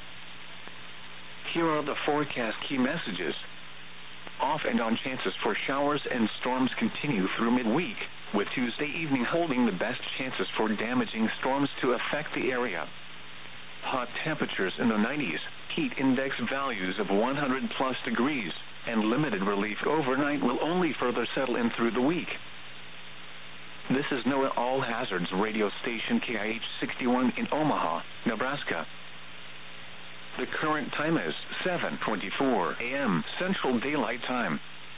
Here are the forecast key messages. Off and on chances for showers and storms continue through midweek, with Tuesday evening holding the best chances for damaging storms to affect the area. Hot temperatures in the nineties, heat index values of one hundred plus degrees, and limited relief overnight will only further settle in through the week. This is NOAA All Hazards radio station K I H sixty-one in Omaha, Nebraska. The current time is seven twenty-four a m Central Daylight Time.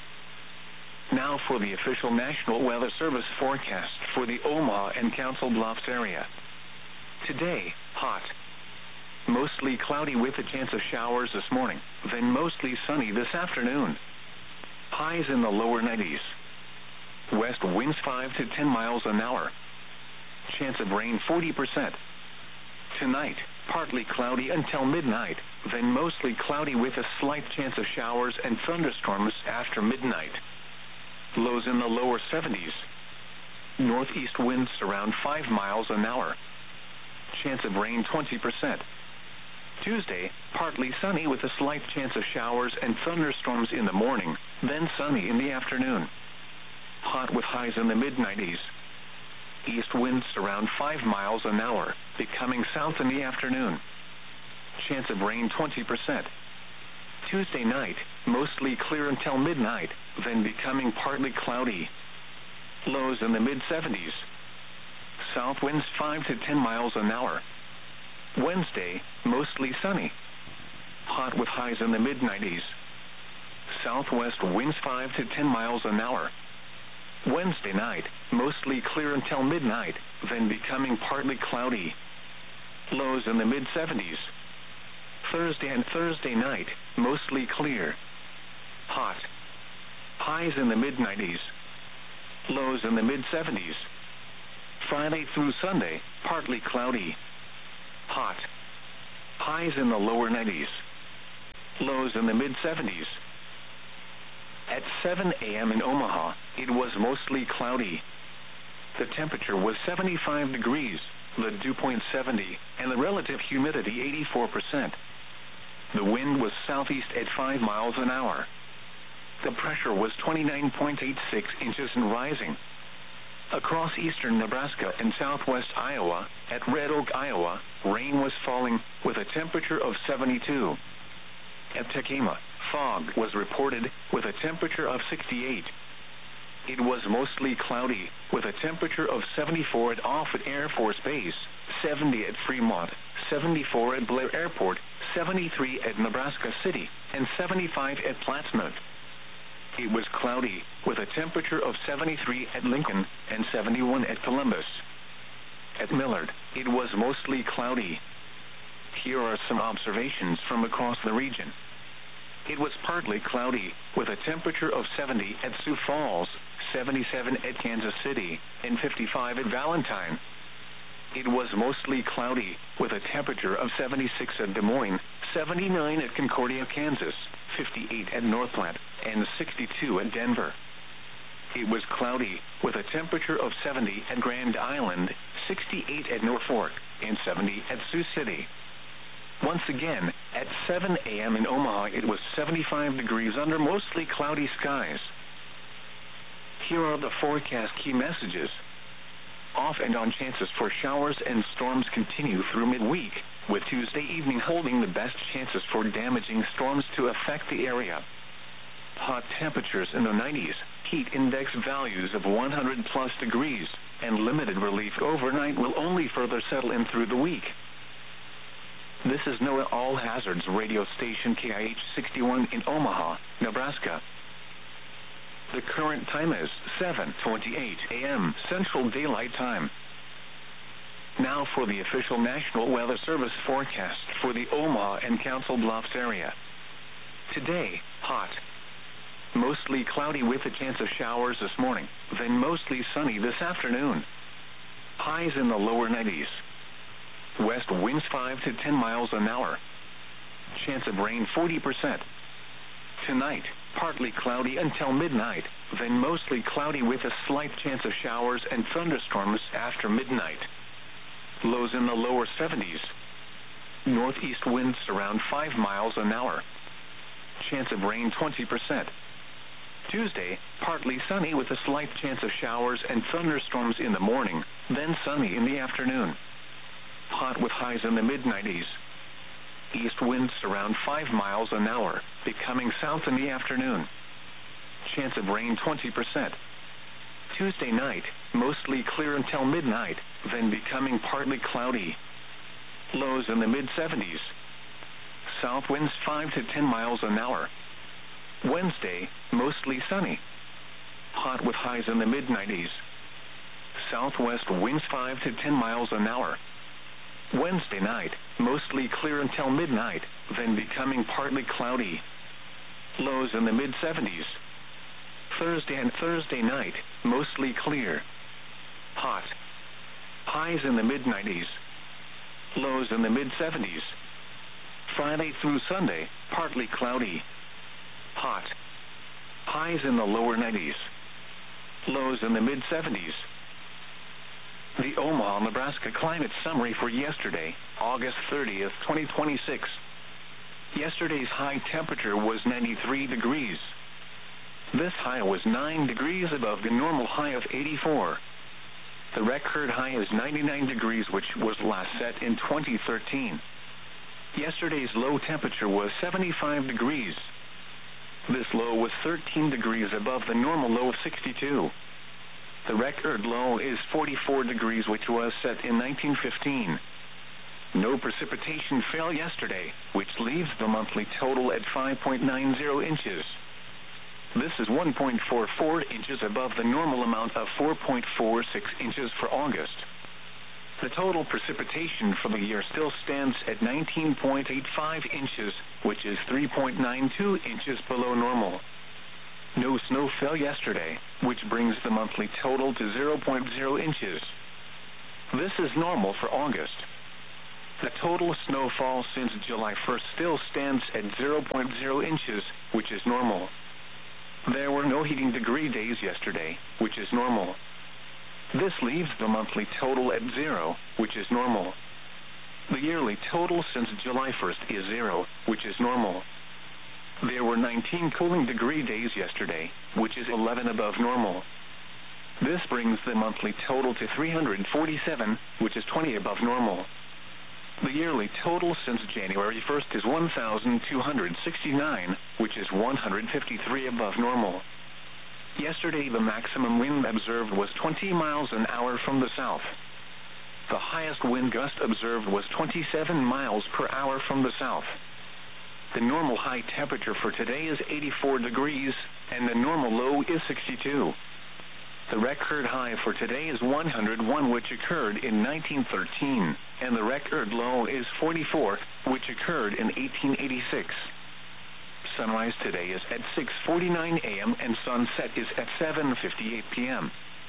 Now for the official National Weather Service forecast for the Omaha and Council Bluffs area. Today, hot. Mostly cloudy with a chance of showers this morning, then mostly sunny this afternoon. Highs in the lower nineties. West winds five to ten miles an hour. Chance of rain forty percent. Tonight, partly cloudy until midnight, then mostly cloudy with a slight chance of showers and thunderstorms after midnight. Lows in the lower seventies. Northeast winds around five miles an hour. Chance of rain twenty percent. Tuesday, partly sunny with a slight chance of showers and thunderstorms in the morning, then sunny in the afternoon. Hot with highs in the mid nineties. East winds around five miles an hour, becoming south in the afternoon. Chance of rain twenty percent. Tuesday night, mostly clear until midnight, then becoming partly cloudy. Lows in the mid seventies. South winds five to ten miles an hour. Wednesday, mostly sunny. Hot with highs in the mid nineties. Southwest winds five to ten miles an hour. Wednesday night, mostly clear until midnight, then becoming partly cloudy. Lows in the mid seventies. Thursday and Thursday night, mostly clear. Hot. highs in the mid nineties. Lows in the mid seventies. Friday through Sunday, partly cloudy. Hot. Highs in the lower nineties. Lows in the mid seventies. At seven a m in Omaha, it was mostly cloudy. The temperature was seventy-five degrees, the dew point seventy, and the relative humidity eighty-four percent. The wind was southeast at five miles an hour. The pressure was twenty-nine point eight six inches and rising. Across eastern Nebraska and southwest Iowa, at Red Oak, Iowa, rain was falling with a temperature of seventy-two. At Tekema, fog was reported with a temperature of sixty-eight. It was mostly cloudy with a temperature of seventy-four at Offutt Air Force Base, seventy at Fremont, seventy-four at Blair Airport, seventy-three at Nebraska City, and seventy-five at Plattsmouth. It was cloudy with a temperature of seventy-three at Lincoln and seventy-one at Columbus. At Millard, it was mostly cloudy. Here are some observations from across the region. It was partly cloudy with a temperature of seventy at Sioux Falls, seventy-seven at Kansas City, and fifty-five at Valentine. It was mostly cloudy with a temperature of seventy-six at Des Moines, seventy-nine at Concordia, Kansas, fifty-eight at North Platte, and sixty-two at Denver. It was cloudy with a temperature of seventy at Grand Island, sixty-eight at Norfolk, and seventy at Sioux City. Once again, at seven a m in Omaha, it was seventy-five degrees under mostly cloudy skies. Here are the forecast key messages. Off and on chances for showers and storms continue through midweek, with Tuesday evening holding the best chances for damaging storms to affect the area. Hot temperatures in the nineties, heat index values of one hundred plus degrees, and limited relief overnight will only further settle in through the week. This is NOAA All Hazards radio station K I H sixty-one in Omaha, Nebraska. The current time is seven twenty-eight a m Central Daylight Time. Now for the official National Weather Service forecast for the Omaha and Council Bluffs area. Today, hot. Mostly cloudy with a chance of showers this morning, then mostly sunny this afternoon. Highs in the lower nineties. West winds five to ten miles an hour. Chance of rain forty percent. Tonight, partly cloudy until midnight, then mostly cloudy with a slight chance of showers and thunderstorms after midnight. Lows in the lower seventies. Northeast winds around five miles an hour. Chance of rain twenty percent. Tuesday, partly sunny with a slight chance of showers and thunderstorms in the morning, then sunny in the afternoon. Hot with highs in the mid nineties. East winds around five miles an hour, becoming south in the afternoon. Chance of rain twenty percent. Tuesday night, mostly clear until midnight, then becoming partly cloudy. Lows in the mid seventies. South winds five to ten miles an hour. Wednesday, mostly sunny. Hot with highs in the mid nineties. Southwest winds five to ten miles an hour. Wednesday night, mostly clear until midnight, then becoming partly cloudy. Lows in the mid seventies. Thursday and Thursday night, mostly clear. Hot. Highs in the mid nineties. Lows in the mid seventies. Friday through Sunday, partly cloudy. Hot. Highs in the lower nineties. Lows in the mid seventies. The Omaha, Nebraska climate summary for yesterday, August thirtieth, twenty twenty-six. Yesterday's high temperature was ninety-three degrees. This high was nine degrees above the normal high of eighty-four. The record high is ninety-nine degrees, which was last set in twenty thirteen. Yesterday's low temperature was seventy-five degrees. This low was thirteen degrees above the normal low of sixty-two. The record low is forty-four degrees, which was set in nineteen fifteen. No precipitation fell yesterday, which leaves the monthly total at five point nine zero inches. This is one point four four inches above the normal amount of four point four six inches for August. The total precipitation for the year still stands at nineteen point eight five inches, which is three point nine two inches below normal. No snow fell yesterday, which brings the monthly total to zero point zero inches. This is normal for August. The total snowfall since July first still stands at zero point zero inches, which is normal. There were no heating degree days yesterday, which is normal. This leaves the monthly total at zero, which is normal. The yearly total since July first is zero, which is normal. There were nineteen cooling degree days yesterday, which is eleven above normal. This brings the monthly total to three hundred forty-seven, which is twenty above normal. The yearly total since January first is one thousand two hundred sixty-nine, which is one hundred fifty-three above normal. Yesterday the maximum wind observed was twenty miles an hour from the south. The highest wind gust observed was twenty-seven miles per hour from the south. The normal high temperature for today is eighty-four degrees, and the normal low is sixty-two. The record high for today is one hundred one, which occurred in nineteen thirteen, and the record low is forty-four, which occurred in eighteen eighty-six. Sunrise today is at six forty-nine a m and sunset is at seven fifty-eight p m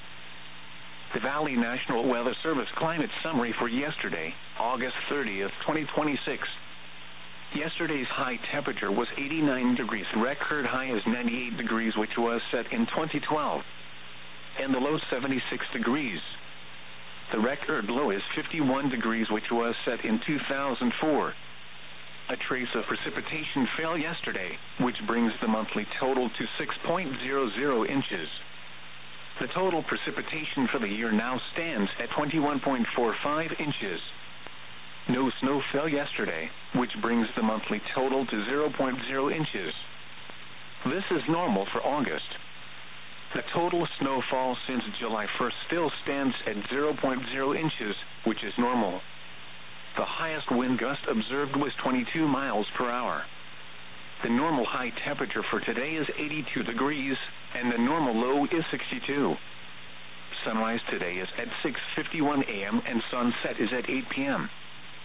The Valley National Weather Service climate summary for yesterday, August thirtieth, twenty twenty-six. Yesterday's high temperature was eighty-nine degrees. Record high is ninety-eight degrees, which was set in twenty twelve. And the low seventy-six degrees. The record low is fifty-one degrees, which was set in two thousand four. A trace of precipitation fell yesterday, which brings the monthly total to six point zero zero inches. The total precipitation for the year now stands at twenty-one point four five inches. No snow fell yesterday, which brings the monthly total to zero point zero inches. This is normal for August. The total snowfall since July first still stands at zero point zero inches, which is normal. The highest wind gust observed was twenty-two miles per hour. The normal high temperature for today is eighty-two degrees, and the normal low is sixty-two. Sunrise today is at six fifty-one a m and sunset is at eight p m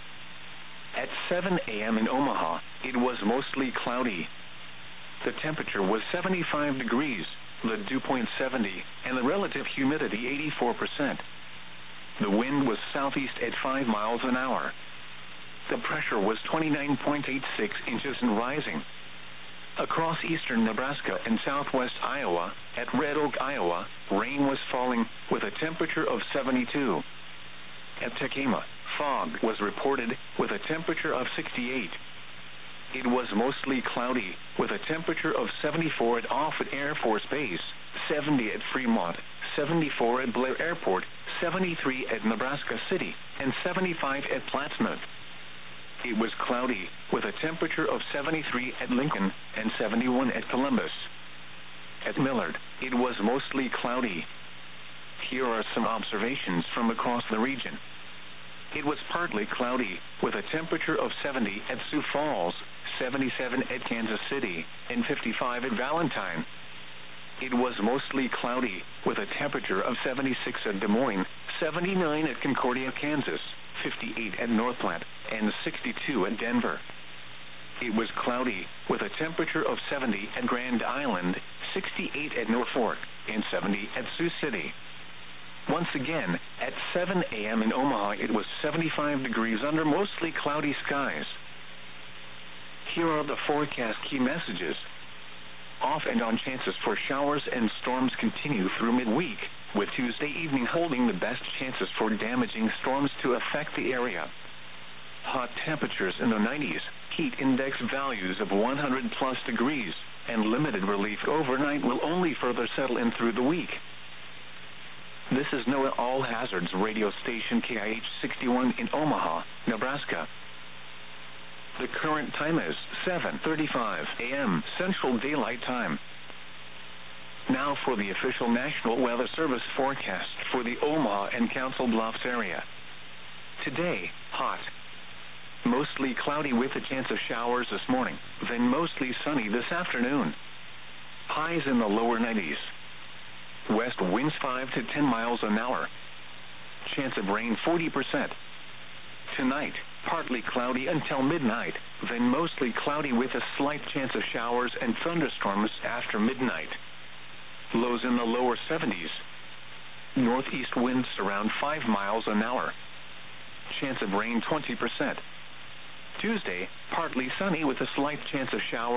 At seven a m in Omaha, it was mostly cloudy. The temperature was seventy-five degrees, the dew point seventy, and the relative humidity eighty-four percent. The wind was southeast at five miles an hour. The pressure was twenty-nine point eight six inches and rising. Across eastern Nebraska and southwest Iowa, at Red Oak, Iowa, rain was falling with a temperature of seventy-two. At Tekema, fog was reported with a temperature of sixty-eight. It was mostly cloudy with a temperature of seventy-four at Offutt Air Force Base, seventy at Fremont, seventy-four at Blair Airport, seventy-three at Nebraska City, and seventy-five at Plattsmouth. It was cloudy with a temperature of seventy-three at Lincoln and seventy-one at Columbus. At Millard, it was mostly cloudy. Here are some observations from across the region. It was partly cloudy with a temperature of seventy at Sioux Falls, seventy-seven at Kansas City, and fifty-five at Valentine. It was mostly cloudy with a temperature of seventy-six at Des Moines, seventy-nine at Concordia, Kansas, fifty-eight at North Platte, and sixty-two at Denver. It was cloudy with a temperature of seventy at Grand Island, sixty-eight at Norfolk, and seventy at Sioux City. Once again, at seven a m in Omaha, it was seventy-five degrees under mostly cloudy skies. Here are the forecast key messages. Off and on chances for showers and storms continue through midweek, with Tuesday evening holding the best chances for damaging storms to affect the area. Hot temperatures in the nineties, heat index values of one hundred plus degrees, and limited relief overnight will only further settle in through the week. This is NOAA All Hazards radio station K I H sixty-one in Omaha, Nebraska. The current time is seven thirty-five a m Central Daylight Time. Now for the official National Weather Service forecast for the Omaha and Council Bluffs area. Today, hot. Mostly cloudy with a chance of showers this morning, then mostly sunny this afternoon. Highs in the lower nineties. West winds five to ten miles an hour. Chance of rain forty percent. Tonight, partly cloudy until midnight, then mostly cloudy with a slight chance of showers and thunderstorms after midnight. lows in the lower seventies. Northeast winds around five miles an hour. Chance of rain twenty percent. Tuesday, partly sunny with a slight chance of showers.